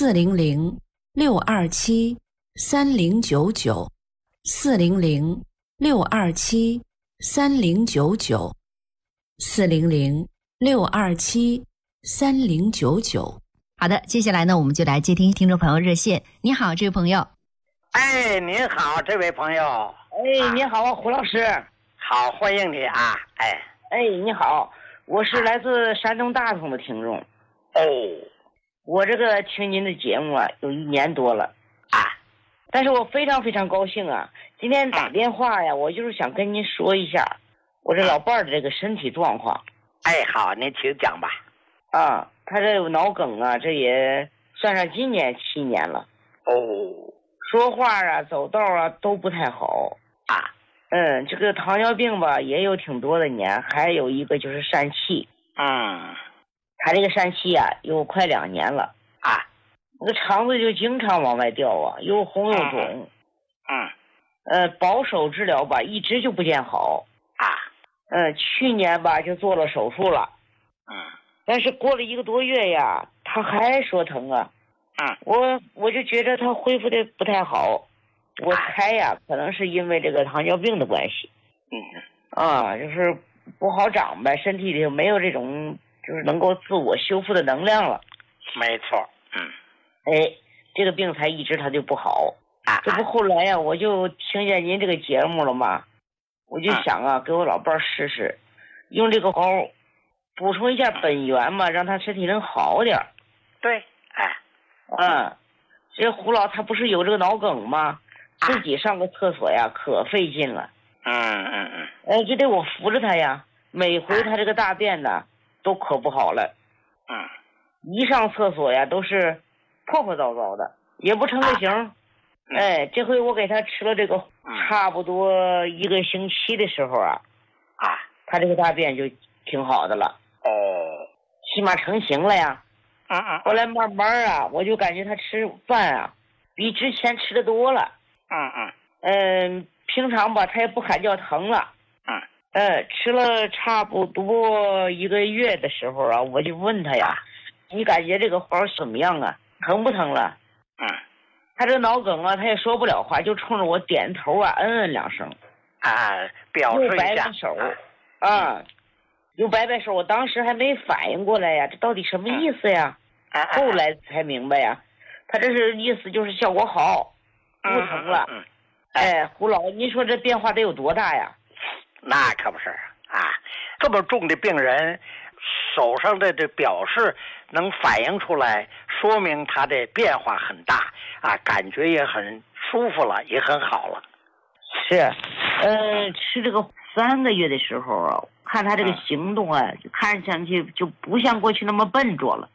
400-627-3099，400-627-3099。 好的，接下来呢，我们就来接听听众朋友热线。你好，这位朋友。 哎，您好，这位朋友。 哎，你好，胡老师。 好，欢迎你啊。 哎，你好，我是来自山东大同的听众。 哦， 我这个听您的节目啊，有1年多了啊， 但是我非常非常高兴啊，今天打电话呀，我就是想跟您说一下我这老伴儿的这个身体状况。 哎，好，您请讲吧。 啊，他这有脑梗啊，这也算上今年7年了。 哦， 说话啊，走道啊都不太好啊。 这个糖尿病吧也有挺多的年，还有一个就是疝气。他这个疝气啊有快2年了啊， 那个肠子就经常往外掉啊，又红又肿。保守治疗吧一直就不见好啊。 去年吧就做了手术了。但是过了1个多月呀，他还说疼啊。我就觉得他恢复的不太好，我猜呀，可能是因为这个糖尿病的关系。就是不好长呗，身体里没有这种就是能够自我修复的能量了。 没错。 这个病才一直他就不好。这不后来呀，我就听见您这个节目了嘛，我就想啊，给我老伴儿试试，用这个膏补充一下本源嘛，让他身体能好点。 对。 这胡老他不是有这个脑梗吗？自己上个厕所呀可费劲了。就得我扶着他呀，每回他这个大便呢都可不好了。一上厕所呀都是破破糟糟的，也不成个形。这回我给他吃了这个差不多1个星期的时候啊，他这个大便就挺好的了。起码成型了呀。后来慢慢啊，我就感觉他吃饭啊比之前吃的多了。平常吧他也不喊叫疼了。吃了差不多1个月的时候啊，我就问他呀，你感觉这个包怎么样啊，疼不疼了？他这个脑梗啊，他也说不了话，就冲着我点头啊，嗯2声。 表示一下。 又摆摆手。又摆摆手，我当时还没反应过来呀，这到底什么意思呀？后来才明白呀，他这是意思就是效果好，不疼了。胡老，您说这变化得有多大呀？ 那可不是啊，这么重的病人，手上的这表示能反映出来，说明他的变化很大啊，感觉也很舒服了，也很好了。 是，吃这个3个月的时候啊，看他这个行动啊，就看上去就不像过去那么笨拙了。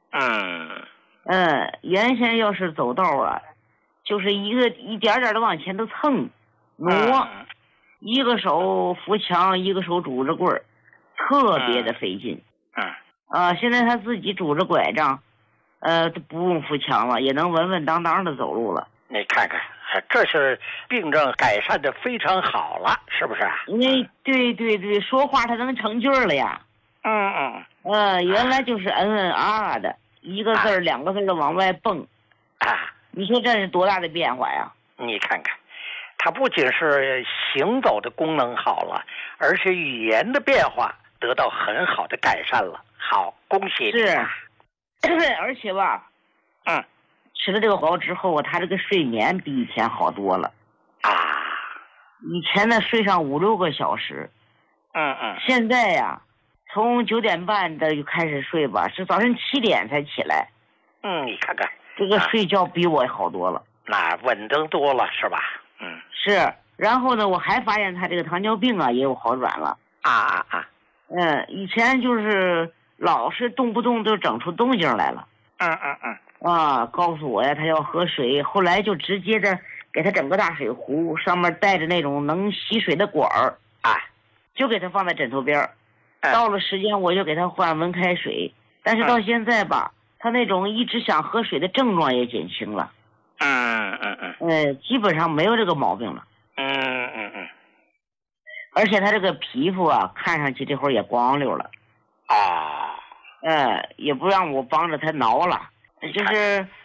原先要是走道啊，就是一点点的往前头蹭挪，一个手扶墙，一个手拄着棍儿，特别的费劲。现在他自己拄着拐杖，都不用扶墙了，也能稳稳当当的走路了。 你看看，这是病症改善的非常好了，是不是？ 对，说话他能成句了呀。原来就是的，一个字儿2个字的往外蹦。你说这是多大的变化呀？ 你看看，他不仅是行走的功能好了，而且语言的变化得到很好的改善了。好，恭喜你。 是，而且吧，吃了这个膏之后啊，他这个睡眠比以前好多了。以前呢睡上5、6个小时。现在呀，从9点半的就开始睡吧，是早晨7点才起来。 你看看， 这个睡觉比我好多了。 那稳当多了是吧？ 是。然后呢，我还发现他这个糖尿病啊也有好转了。以前就是老是动不动就整出动静来了。告诉我呀，他要喝水，后来就直接的给他整个大水壶，上面带着那种能吸水的管儿，就给他放在枕头边儿。到了时间我就给他换温开水，但是到现在吧，他那种一直想喝水的症状也减轻了。基本上没有这个毛病了。而且他这个皮肤啊，看上去这会儿也光溜了。也不让我帮着他挠了，就是